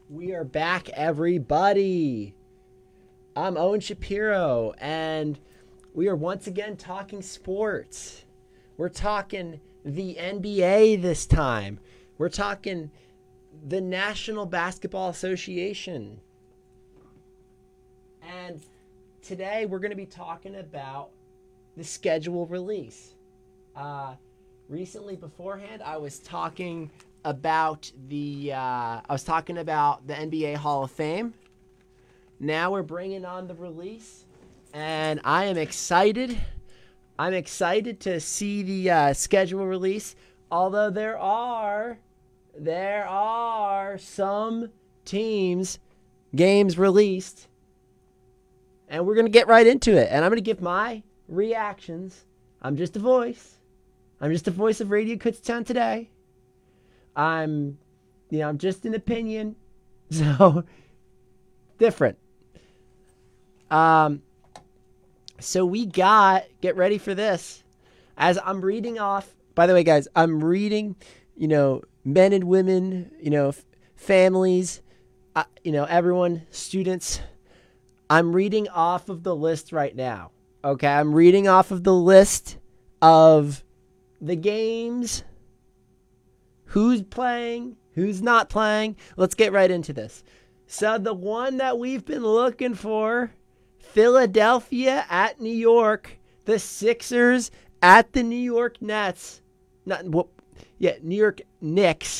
We are back, everybody. I'm Owen Shapiro, and we are once again talking sports. We're talking the NBA this time. We're talking the National Basketball Association. And today we're going to be talking about the schedule release. Recently, beforehand, I was talking about the NBA Hall of Fame. Now we're bringing on the release, and I am excited. I'm excited to see the schedule release. Although there are some teams games released, and we're gonna get right into it. And I'm gonna give my reactions. I'm just a voice. I'm just a voice of Radio Kutztown today. I'm just an opinion. So different. So get ready for this. As I'm reading off, by the way, guys, I'm reading, men and women, families, everyone, students. I'm reading off of the list right now. Okay. I'm reading off of the list of the games, who's playing, who's not playing. Let's get right into this. So the one that we've been looking for, Philadelphia at New York, the Sixers at the New York Nets. New York Knicks.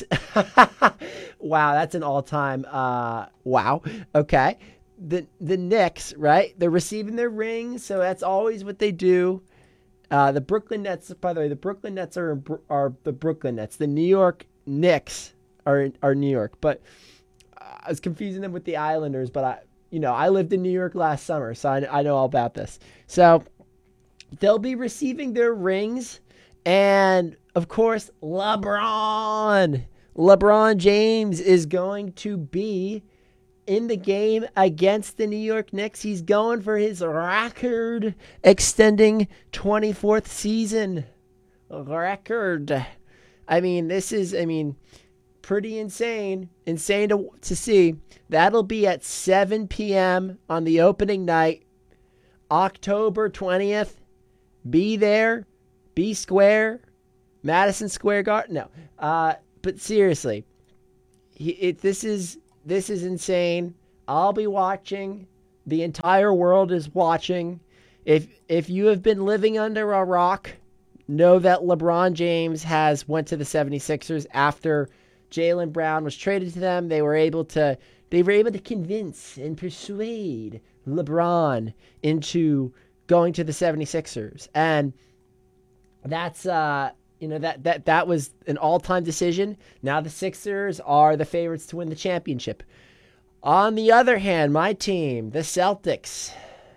Wow, that's an all-time wow. Okay. The Knicks, right? They're receiving their rings, so that's always what they do. The Brooklyn Nets, by the way, the Brooklyn Nets are the Brooklyn Nets. The New York Knicks are New York. But I was confusing them with the Islanders, but I lived in New York last summer, so I know all about this. So they'll be receiving their rings, and of course, LeBron James is going to be in the game against the New York Knicks. He's going for his record extending 24th season record. This is pretty insane to see. That'll be at 7 p.m. on the opening night, October 20th. Be there, be square, Madison Square Garden. No, but seriously, this is insane. I'll be watching. The entire world is watching. If you have been living under a rock, know that LeBron James has went to the 76ers after Jaylen Brown was traded to them. They were able to convince and persuade LeBron into going to the 76ers. And that's that was an all-time decision. Now the Sixers are the favorites to win the championship. On the other hand, my team, the Celtics,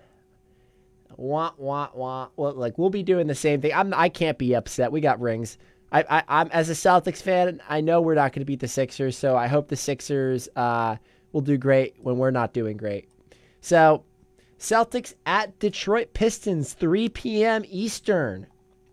we'll be doing the same thing. I can't be upset. We got rings. I'm as a Celtics fan, I know we're not going to beat the Sixers, so I hope the Sixers will do great when we're not doing great. So, Celtics at Detroit Pistons, 3 p.m. Eastern.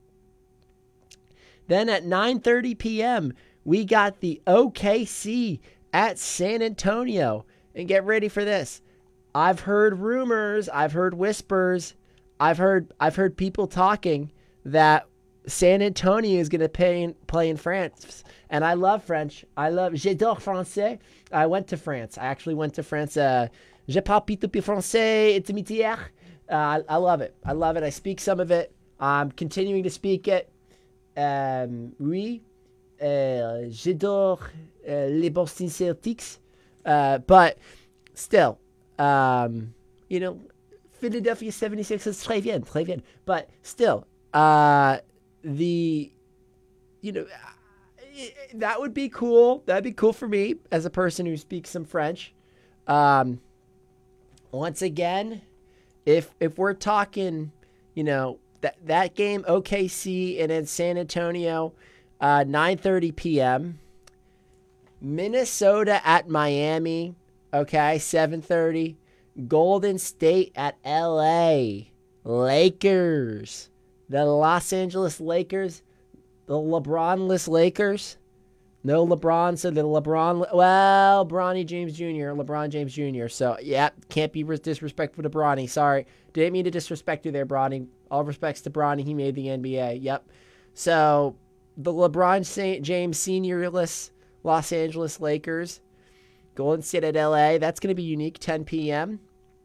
Then at 9:30 p.m., we got the OKC at San Antonio. And get ready for this. I've heard rumors, I've heard whispers, I've heard people talking that San Antonio is going to play in France. And I love French. J'adore français. I went to France. I actually went to France. Je parle tout peu français, it's métier. I love it. I speak some of it. I'm continuing to speak it. Oui. J'adore les Boston Celtics. But still, Philadelphia 76ers, très bien. But still, that would be cool. That'd be cool for me as a person who speaks some French. Once again, if we're talking, that game, OKC and then San Antonio, 9:30 p.m. Minnesota at Miami, okay, 7:30. Golden State at LA. Lakers. The Los Angeles Lakers, the LeBron-less Lakers, No LeBron, so the Bronny James Jr., LeBron James Jr. So, yeah, can't be disrespectful to Bronny. Sorry. Didn't mean to disrespect you there, Bronny. All respects to Bronny. He made the NBA. Yep. So, the LeBron James seniorless Los Angeles Lakers, Golden State at LA. That's going to be unique, 10 p.m.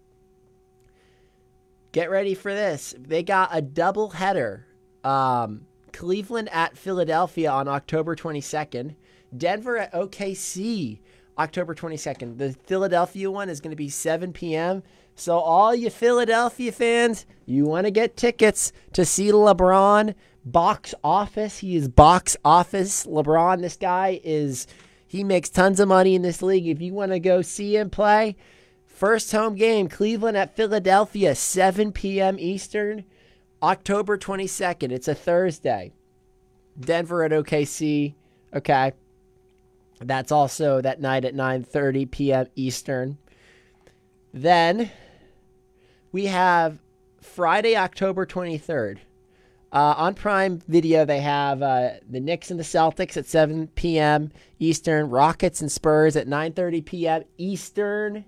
Get ready for this. They got a doubleheader. Cleveland at Philadelphia on October 22nd. Denver at OKC, October 22nd. The Philadelphia one is going to be 7 p.m. So all you Philadelphia fans, you want to get tickets to see LeBron box office. He is box office. LeBron, this guy he makes tons of money in this league. If you want to go see him play, first home game, Cleveland at Philadelphia, 7 p.m. Eastern, October 22nd. It's a Thursday. Denver at OKC. Okay. That's also that night at 9:30 p.m. Eastern. Then we have Friday, October 23rd. On Prime Video, they have the Knicks and the Celtics at 7 p.m. Eastern. Rockets and Spurs at 9:30 p.m. Eastern.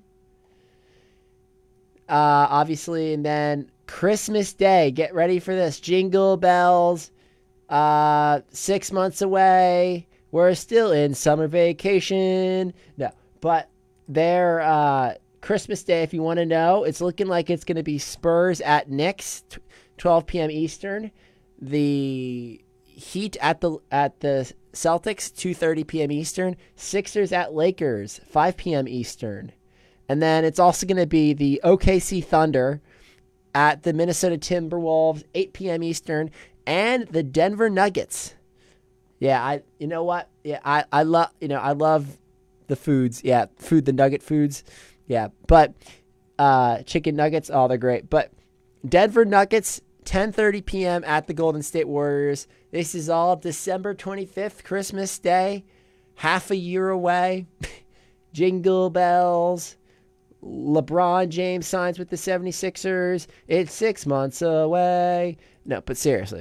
Obviously, and then Christmas Day. Get ready for this. Jingle bells. 6 months away. We're still in summer vacation. No, but their Christmas Day, if you want to know, it's looking like it's going to be Spurs at Knicks, 12 p.m. Eastern. The Heat at the Celtics, 2:30 p.m. Eastern. Sixers at Lakers, 5 p.m. Eastern. And then it's also going to be the OKC Thunder at the Minnesota Timberwolves, 8 p.m. Eastern. And the Denver Nuggets. Yeah, you know what? Yeah, I love the foods. Yeah, the nugget foods. Yeah, but chicken nuggets, oh, they're great. But Denver Nuggets, 10:30 p.m. at the Golden State Warriors. This is all December 25th, Christmas Day, half a year away. Jingle bells. LeBron James signs with the 76ers. It's 6 months away. No, but seriously.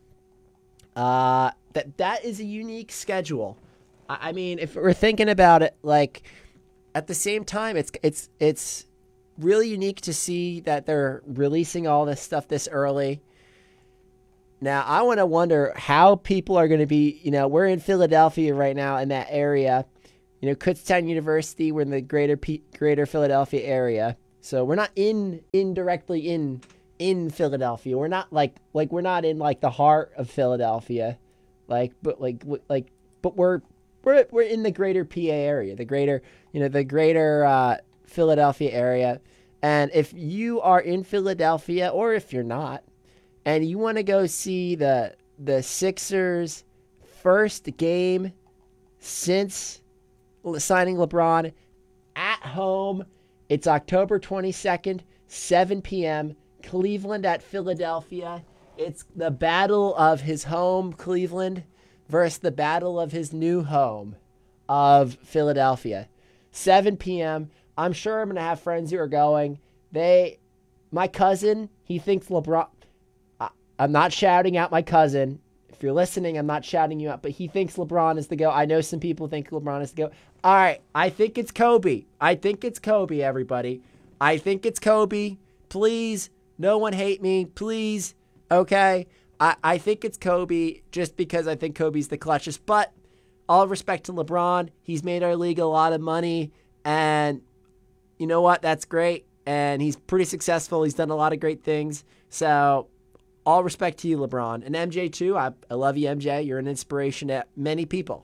That is a unique schedule. I mean, if we're thinking about it, like at the same time, it's really unique to see that they're releasing all this stuff this early. Now, I want to wonder how people are going to be. We're in Philadelphia right now, in that area. Kutztown University. We're in the greater Philadelphia area, so we're not indirectly in Philadelphia. We're not like we're not in like the heart of Philadelphia, but we're in the greater PA area, the greater Philadelphia area. And if you are in Philadelphia, or if you're not, and you want to go see the Sixers' first game since signing LeBron at home, it's October 22nd, 7 p.m. Cleveland at Philadelphia. It's the battle of his home, Cleveland, versus the battle of his new home of Philadelphia. 7 p.m. I'm sure I'm going to have friends who are going. My cousin, he thinks LeBron. I'm not shouting out my cousin. If you're listening, I'm not shouting you out, but he thinks LeBron is the GOAT. I know some people think LeBron is the GOAT. All right, I think it's Kobe. Everybody. I think it's Kobe. Please, no one hate me. Please, okay? I think it's Kobe just because I think Kobe's the clutchest. But all respect to LeBron. He's made our league a lot of money. And you know what? That's great. And he's pretty successful. He's done a lot of great things. So all respect to you, LeBron. And MJ, too. I love you, MJ. You're an inspiration to many people.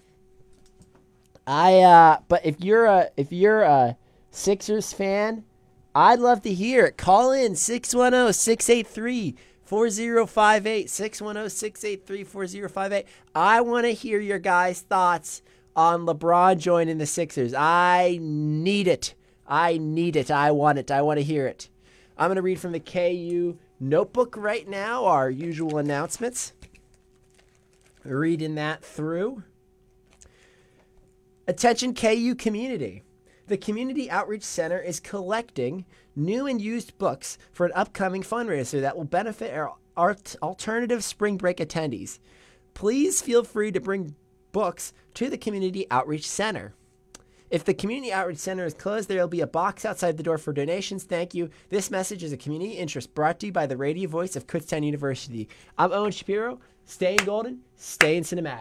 But if you're a Sixers fan, I'd love to hear it. Call in 610-683-4058. 610-683-4058. I want to hear your guys' thoughts on LeBron joining the Sixers. I need it. I want it. I want to hear it. I'm going to read from the KU notebook right now, our usual announcements. Reading that through. Attention KU community. The Community Outreach Center is collecting new and used books for an upcoming fundraiser that will benefit our alternative spring break attendees. Please feel free to bring books to the Community Outreach Center. If the Community Outreach Center is closed, there will be a box outside the door for donations. Thank you. This message is a community interest brought to you by the radio voice of Kutztown University. I'm Owen Shapiro. Stay in golden, stay in cinematic.